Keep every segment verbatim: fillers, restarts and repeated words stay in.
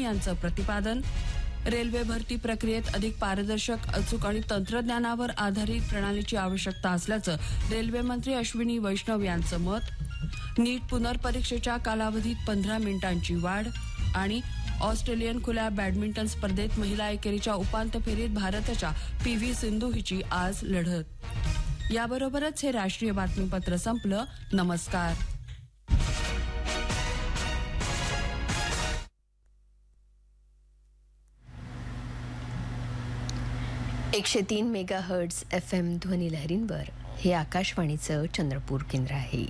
यांचं प्रतिपादन. रेल्वे भरती प्रक्रियेत अधिक पारदर्शक, अचूक आणि तंत्रज्ञानावर आधारित प्रणालीची आवश्यकता असल्याचं रेल्वे मंत्री अश्विनी वैष्णव यांचं मत. नीट पुनर्परीक्षेच्या कालावधीत पंधरा मिनिटांची वाढ. आणि ऑस्ट्रेलियन खुल्या बॅडमिंटन स्पर्धेत महिला एकेरीच्या उपांत्य फेरीत भारताच्या पी व्ही सिंधू हिची आज लढत. याबरोबरच हे राष्ट्रीय बातमीपत्र संपलं. नमस्कार. एकशे तीन मेगा हर्ट्झ एफ एम ध्वनी लहरींवर हे आकाशवाणीचं चंद्रपूर केंद्र आहे.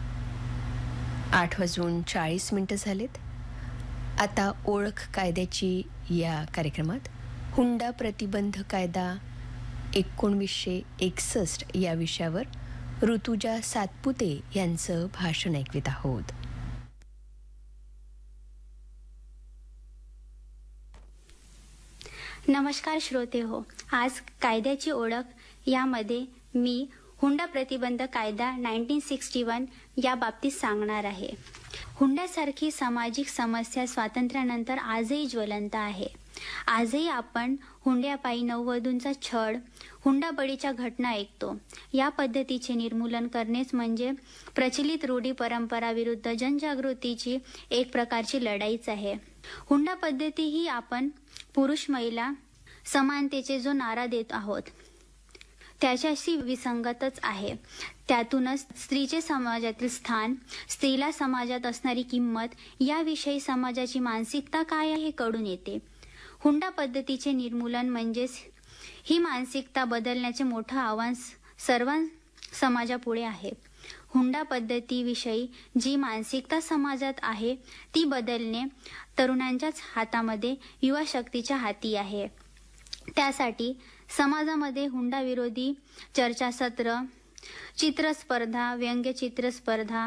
आठ वाजून चाळीस मिनिटं झालेत. आता ओळख कायद्याची या कार्यक्रमात हुंडा प्रतिबंध कायदा एकोणवीसशे एकसष्ट या विषयावर ऋतुजा सातपुते यांचं भाषण ऐकवित आहोत. नमस्कार श्रोते हो. आज कायद्याची ओळख यामध्ये मी हुंडा प्रतिबंध कायदा नाईन्टीन सिक्स्टी वन या बाबतीत सांगणार आहे. हुंड्यासारखी सामाजिक समस्या स्वातंत्र्यानंतर आजही ज्वलंत आहे. आजही आपण हुंड्यापायी नववधूंचा छळ, हुंडाबळीच्या घटना ऐकतो. या पद्धतीचे निर्मूलन करणेच म्हणजे प्रचलित रूढी परंपरा विरुद्ध जनजागृतीची एक प्रकारची लढाईच आहे. हुंडा पद्धती ही आपण पुरुष महिला समानतेचे जो नारा देत आहोत त्याच्याशी विसंगतच आहे. त्यातूनच स्त्रीचे समाजातील स्थान, स्त्रीला समाजात असणारी किंमत याविषयी समाजाची मानसिकता काय आहे हे कळून येते. हुंडा पद्धतीचे निर्मूलन म्हणजेच ही मानसिकता बदलण्याचे मोठं आव्हान सर्व समाजापुढे आहे. हुंडा पद्धतीविषयी जी मानसिकता समाजात आहे ती बदलणे तरुणांच्याच हातामध्ये, युवा शक्तीच्या हाती आहे. त्यासाठी समाजामध्ये हुंडा विरोधी चर्चासत्र, चित्रस्पर्धा, व्यंग्यचित्र स्पर्धा,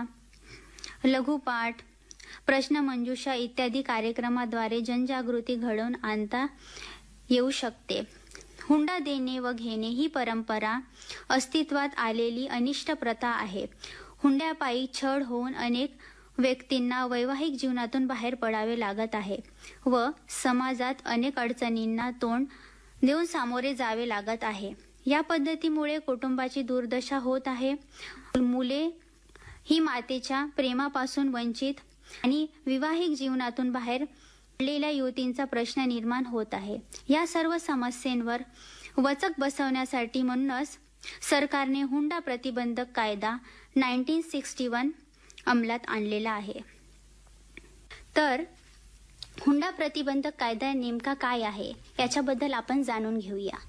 लघुपाठ, प्रश्नमंजुषा इत्यादी कार्यक्रमाद्वारे जनजागृती घडवून आणता येऊ शकते. हुंडा देणे व घेणे ही परंपरा अस्तित्वात आलेली अनिष्ट प्रथा आहे. हुंड्यापायी छळ होऊन अनेक व्यक्तींना वैवाहिक जीवनातून बाहेर पडावे लागत आहे व समाजात अनेक अडचणींना तोंड देऊन सामोरे जावे लागत आहे. या पद्धतीमुळे कुटुंबाची दुर्दशा होत आहे. मुले ही मातेच्या प्रेमापासून वंचित आणि विवाहिक जीवनातून बाहेर पडलेल्या युवतींचा प्रश्न निर्माण होत आहे. या सर्व समस्यांवर वचक बसवण्यासाठी म्हणूनच सरकारने हुंडा प्रतिबंधक कायदा नाईन्टीन सिक्स्टी वन अंमलात आणलेला आहे. तर हुंडा प्रतिबंधक कायदा नेमका काय आहे याच्याबद्दल आपण जाणून घेऊया.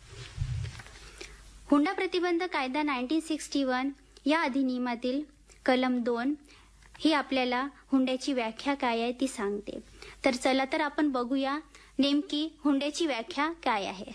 हुंडा प्रतिबंध कायदा नाईन्टीन सिक्स्टी वन या अधिनियमातील कलम दोन ही आपल्याला हुंड्याची व्याख्या काय आहे ती सांगते. तर चला तर आपण बघूया नेमकी हुंड्याची व्याख्या काय आहे.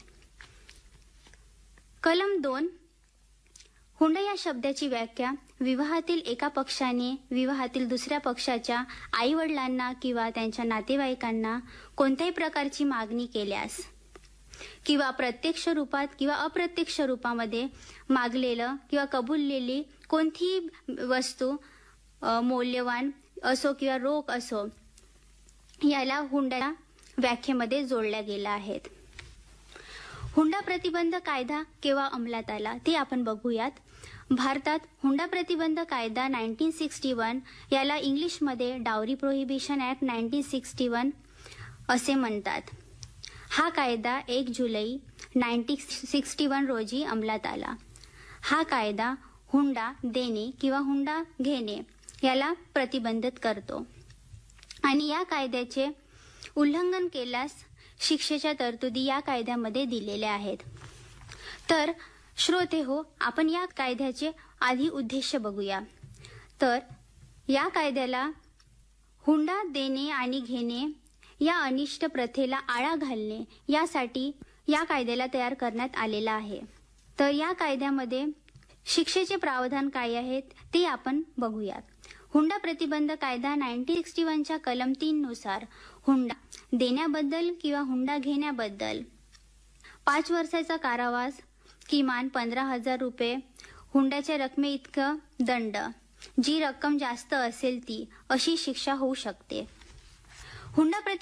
कलम दोन, हुंडा या शब्दाची व्याख्या विवाहातील एका पक्षाने विवाहातील दुसऱ्या पक्षाच्या आई वडिलांना किंवा त्यांच्या नातेवाईकांना कोणत्याही प्रकारची मागणी केल्यास किंवा प्रत्यक्ष रूपात किंवा अप्रत्यक्ष रूपामध्ये मागलेलं किंवा कबुललेली कोणतीही वस्तू मौल्यवान असो किंवा रोख असो याला हुंडा व्याख्येमध्ये जोडल्या गेला आहेत. हुंडा प्रतिबंध कायदा केव्हा अंमलात आला ते आपण बघूयात. भारतात हुंडा प्रतिबंध कायदा नाईन्टीन सिक्स्टी वन याला इंग्लिशमध्ये dowry prohibition act nineteen sixty one असे म्हणतात. हा कायदा एक जुलै नाईन्टीन सिक्स्टी वन रोजी अंमलात आला. हा कायदा हुंडा देणे किंवा हुंडा घेणे याला प्रतिबंधित करतो आणि या कायद्याचे उल्लंघन केल्यास शिक्षेच्या तरतुदी या कायद्यामध्ये दिलेल्या आहेत. तर श्रोते हो, आपण या कायद्याचे आधी उद्देश बघूया. तर या कायद्याला हुंडा देणे आणि घेणे या अनिष्ट प्रथेला आळा घालणे यासाठी या कायद्याला तयार करण्यात आलेला आहे. तर या कायद्यामध्ये शिक्षेचे प्रावधान काय आहेत ते आपण बघूयात. हुंडा प्रतिबंध कायदा नाईन्टीन सिक्स्टी वनच्या कलम तीन नुसार हुंडा देण्याबद्दल किंवा हुंडा घेण्याबद्दल पाच वर्षाचा कारावास, किमान पंधरा हजार रुपये, हुंड्याच्या रकमे इतकं दंड, जी रक्कम जास्त असेल ती अशी शिक्षा होऊ शकते. हुंडा